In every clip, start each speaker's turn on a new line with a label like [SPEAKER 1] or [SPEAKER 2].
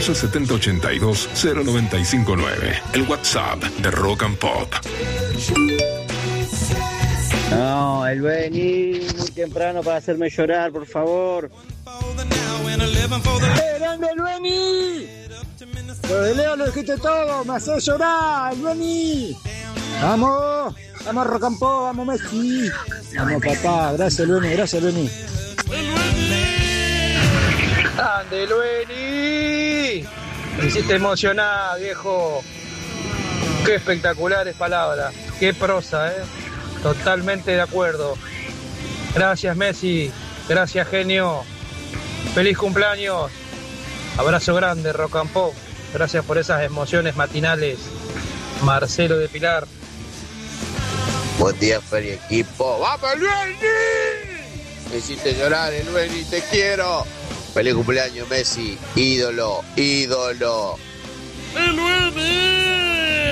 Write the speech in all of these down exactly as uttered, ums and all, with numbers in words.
[SPEAKER 1] once setenta ochenta y dos cero noventa y cinco nueve. El WhatsApp de Rock and Pop.
[SPEAKER 2] No, el Beni, muy temprano para hacerme llorar, por favor.
[SPEAKER 3] ¡Grande el Beni! Lo de Leo lo dijiste todo, me hace llorar, el Beni. Vamos, vamos Rock and Pop, vamos Messi. Vamos papá, gracias Beni, gracias Beni.
[SPEAKER 4] ¡Grande el Beni! Me hiciste emocionar, viejo. Qué espectaculares palabras, qué prosa, eh. Totalmente de acuerdo. Gracias Messi, gracias genio. Feliz cumpleaños. Abrazo grande, Rock and Pop. Gracias por esas emociones matinales. Marcelo de Pilar.
[SPEAKER 5] Buen día, Feria Equipo. ¡Vamos, Lueni! Me hiciste llorar, el Lueni, te quiero. Feliz cumpleaños, Messi. Ídolo, ídolo.
[SPEAKER 6] ¡El Lueni!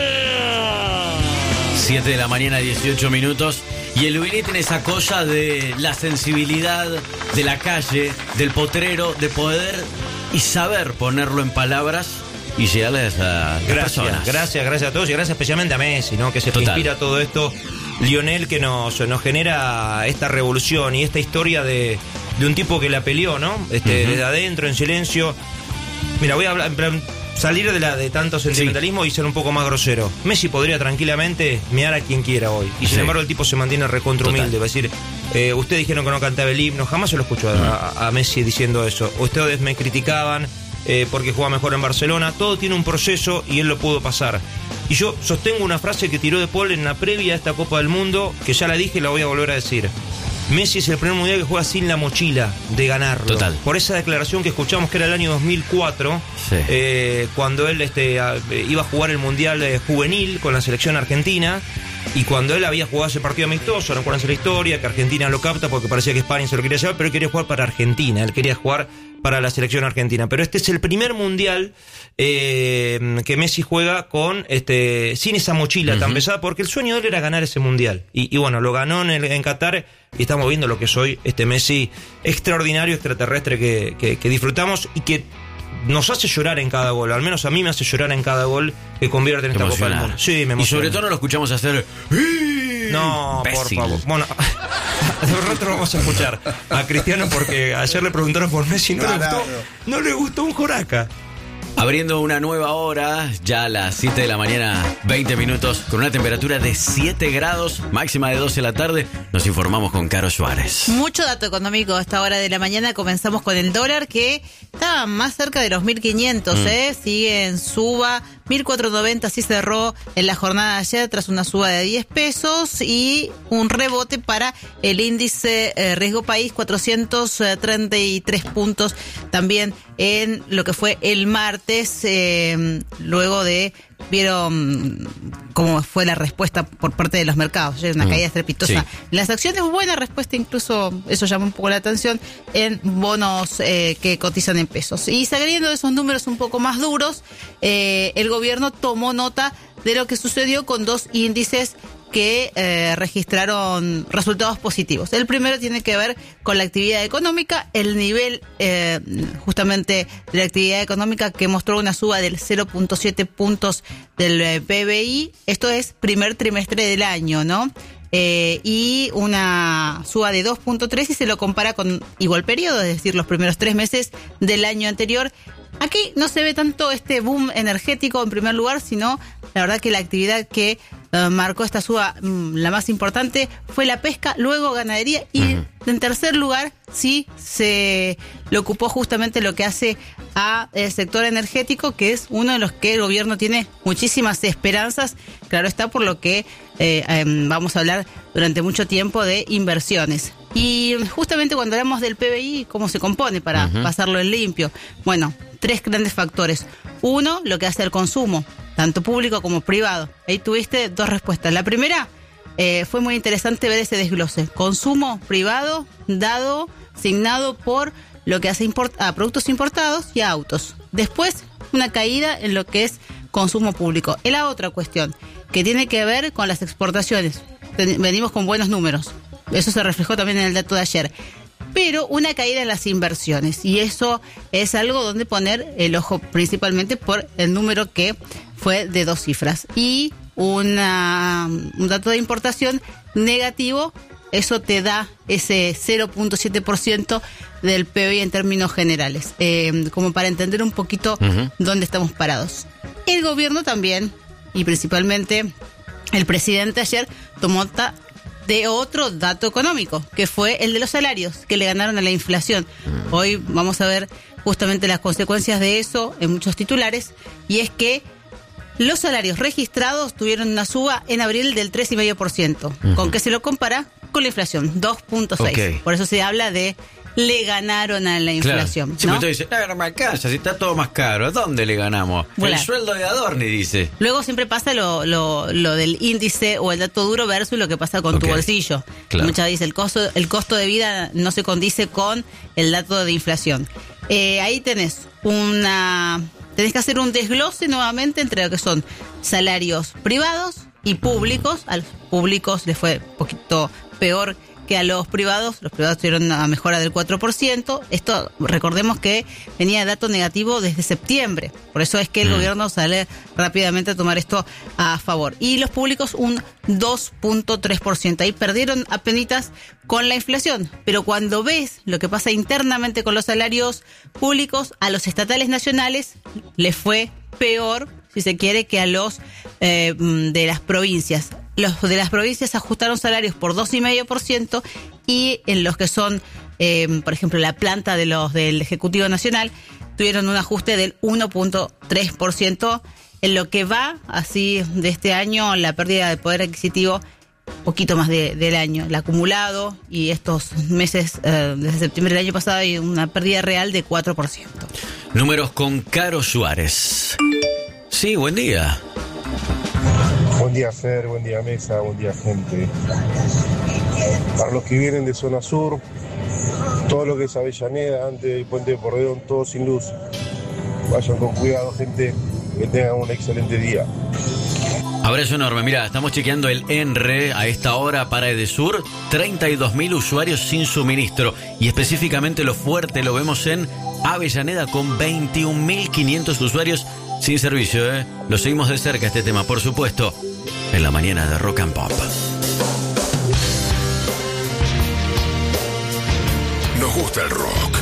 [SPEAKER 7] siete de la mañana, dieciocho minutos. Y el Luini tiene esa cosa de la sensibilidad de la calle, del potrero, de poder y saber ponerlo en palabras y llegarles a las
[SPEAKER 8] gracias,
[SPEAKER 7] personas.
[SPEAKER 8] Gracias, gracias a todos y gracias especialmente a Messi, ¿no? Que se
[SPEAKER 7] Total.
[SPEAKER 8] inspira todo esto. Lionel, que nos, nos genera esta revolución y esta historia de, de un tipo que la peleó, ¿no? Este, uh-huh. Desde adentro, en silencio. Mira, voy a hablar, en plan, salir de la de tanto sentimentalismo sí. y ser un poco más grosero. Messi podría tranquilamente mear a quien quiera hoy. Y sin sí. embargo el tipo se mantiene recontra humilde. Va a decir, eh, ustedes dijeron que no cantaba el himno. Jamás se lo escucho a, a, a Messi diciendo eso. Ustedes me criticaban eh, porque jugaba mejor en Barcelona. Todo tiene un proceso y él lo pudo pasar. Y yo sostengo una frase que tiró de Paul en la previa a esta Copa del Mundo, que ya la dije y la voy a volver a decir. Messi es el primer mundial que juega sin la mochila de ganarlo.
[SPEAKER 7] Total.
[SPEAKER 8] Por esa declaración que escuchamos que era el año dos mil cuatro, sí. eh, cuando él este, a, iba a jugar el mundial eh, juvenil con la selección argentina, y cuando él había jugado ese partido amistoso, no acuérdense la historia, que Argentina lo capta porque parecía que España se lo quería llevar, pero él quería jugar para Argentina, él quería jugar para la selección argentina. Pero este es el primer mundial eh, que Messi juega con este sin esa mochila uh-huh. tan pesada, porque el sueño de él era ganar ese mundial. Y, y bueno, lo ganó en, el, en Qatar, y estamos viendo lo que es hoy este Messi extraordinario, extraterrestre que, que, que disfrutamos y que nos hace llorar en cada gol. Al menos a mí me hace llorar en cada gol que convierte en esta Copa del Mundo. Sí, me emociona.
[SPEAKER 7] Y sobre todo no lo escuchamos hacer...
[SPEAKER 8] No, Imbécil. Por favor. Bueno, de rato lo vamos a escuchar a Cristiano porque ayer le preguntaron por Messi y no, le gustó, no le gustó un joraca.
[SPEAKER 7] Abriendo una nueva hora, ya a las siete de la mañana, veinte minutos, con una temperatura de siete grados, máxima de doce de la tarde. Nos informamos con Caro Suárez.
[SPEAKER 9] Mucho dato económico a esta hora de la mañana. Comenzamos con el dólar, que está más cerca de los mil quinientos, mm. ¿eh? Sigue en suba. mil cuatrocientos noventa así cerró en la jornada de ayer tras una suba de diez pesos y un rebote para el índice eh, riesgo país, cuatrocientos treinta y tres puntos también en lo que fue el martes, eh, luego de, vieron cómo fue la respuesta por parte de los mercados, una mm, caída estrepitosa. Sí. Las acciones, buena respuesta, incluso eso llamó un poco la atención en bonos eh, que cotizan en pesos. Y saliendo de esos números un poco más duros, eh, el gobierno tomó nota de lo que sucedió con dos índices que eh, registraron resultados positivos. El primero tiene que ver con la actividad económica, el nivel eh, justamente de la actividad económica que mostró una suba del cero punto siete puntos del eh, P B I. Esto es primer trimestre del año, ¿no? Eh, y una suba de dos punto tres y se lo compara con igual periodo, es decir, los primeros tres meses del año anterior. Aquí no se ve tanto este boom energético en primer lugar, sino la verdad que la actividad que uh, marcó esta suba, um, la más importante, fue la pesca, luego ganadería y uh-huh. en tercer lugar sí se le ocupó justamente lo que hace a el sector energético, que es uno de los que el gobierno tiene muchísimas esperanzas, claro está, por lo que eh, eh, vamos a hablar durante mucho tiempo de inversiones. Y justamente cuando hablamos del P B I, ¿cómo se compone para uh-huh. pasarlo en limpio? Bueno, tres grandes factores. Uno, lo que hace el consumo, tanto público como privado. Ahí tuviste dos respuestas. La primera, eh, fue muy interesante ver ese desglose. Consumo privado dado, asignado por lo que hace import- a productos importados y a autos. Después, una caída en lo que es consumo público. Y la otra cuestión, que tiene que ver con las exportaciones. Venimos con buenos números. Eso se reflejó también en el dato de ayer. pero una caída en las inversiones. Y eso es algo donde poner el ojo, principalmente por el número que fue de dos cifras. Y una, un dato de importación negativo, eso te da ese cero punto siete por ciento del P B I en términos generales, eh, como para entender un poquito uh-huh. dónde estamos parados. El gobierno también, y principalmente el presidente ayer, tomó ta- de otro dato económico, que fue el de los salarios, que le ganaron a la inflación. Hoy vamos a ver justamente las consecuencias de eso en muchos titulares, y es que los salarios registrados tuvieron una suba en abril del tres coma cinco por ciento. Uh-huh. ¿Con qué se lo compara? Con la inflación, dos punto seis. Okay. Por eso se habla de le ganaron a la inflación.
[SPEAKER 7] Claro. Sí, ¿no? Dice, no, no me alcanza, si está todo más caro. ¿A dónde le ganamos? Bueno, el sueldo de Adorni, dice.
[SPEAKER 9] Luego siempre pasa lo, lo, lo del índice o el dato duro versus lo que pasa con okay. tu bolsillo. Claro. Muchas veces el costo, el costo de vida no se condice con el dato de inflación. Eh, ahí tenés una... Tenés que hacer un desglose nuevamente entre lo que son salarios privados y públicos. A los públicos les fue un poquito peor que a los privados. Los privados tuvieron una mejora del cuatro por ciento. Esto, recordemos que venía de dato negativo desde septiembre. Por eso es que el mm. gobierno sale rápidamente a tomar esto a favor. Y los públicos un dos punto tres por ciento. Ahí perdieron apenitas con la inflación. Pero cuando ves lo que pasa internamente con los salarios públicos, a los estatales nacionales les fue peor, si se quiere, que a los eh, de las provincias. Los de las provincias ajustaron salarios por dos coma cinco por ciento y en los que son, eh, por ejemplo, la planta de los del Ejecutivo Nacional, tuvieron un ajuste del uno punto tres por ciento. En lo que va, así, de este año, la pérdida de poder adquisitivo, poquito más de, del año. El acumulado y estos meses, eh, desde septiembre del año pasado, hay una pérdida real de cuatro por ciento.
[SPEAKER 7] Números con Caro Suárez. Sí, buen día.
[SPEAKER 10] Buen día, Fer, buen día, Mesa, buen día, gente. Para los que vienen de zona sur, todo lo que es Avellaneda, antes del puente de Porredón, todo sin luz. Vayan con cuidado, gente, que tengan un excelente día.
[SPEAKER 7] Abrazo enorme. Mirá, estamos chequeando el ENRE a esta hora para Edesur. treinta y dos mil usuarios sin suministro. Y específicamente lo fuerte lo vemos en Avellaneda con veintiún mil quinientos usuarios sin servicio, ¿eh? Lo seguimos de cerca este tema, por supuesto, en la mañana de Rock and Pop.
[SPEAKER 1] Nos gusta el rock.